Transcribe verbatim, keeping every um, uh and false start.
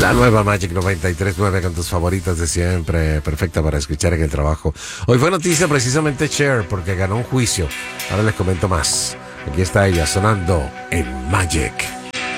La nueva Magic noventa y tres punto nueve con tus favoritas de siempre, perfecta para escuchar en el trabajo. Hoy fue noticia precisamente Cher, porque ganó un juicio. Ahora les comento más. Aquí está ella sonando en Magic.